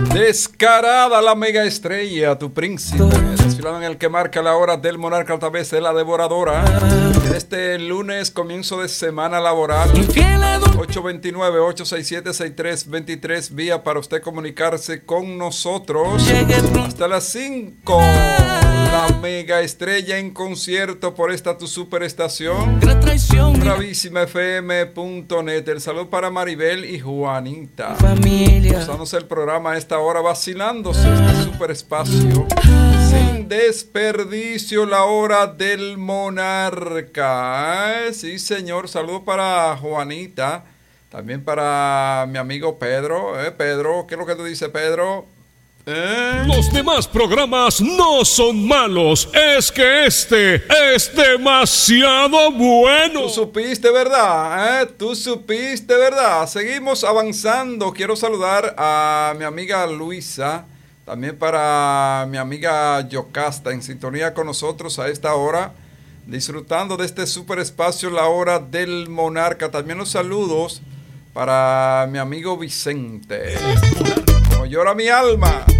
Descarada la mega estrella, tu príncipe, desfilando en el que marca la hora del monarca a través de la devoradora. En este lunes, comienzo de semana laboral, 829-867-6323, vía para usted comunicarse con nosotros. Hasta las 5, la mega estrella en concierto por esta tu superestación, bravísimafm.net. El saludo para Maribel y Juanita. Pasándose el programa a esta hora, vacilándose este super espacio sin desperdicio, la hora del monarca. Sí, señor. Saludo para Juanita, también para mi amigo Pedro. Pedro, ¿qué es lo que tú dices, Pedro? Los demás programas no son malos, es que este es demasiado bueno. Tú supiste, ¿verdad? Tú supiste, ¿verdad? Seguimos avanzando. Quiero saludar a mi amiga Luisa, también para mi amiga Yocasta, en sintonía con nosotros a esta hora, disfrutando de este super espacio, la hora del monarca. También los saludos para mi amigo Vicente. Como llora mi alma.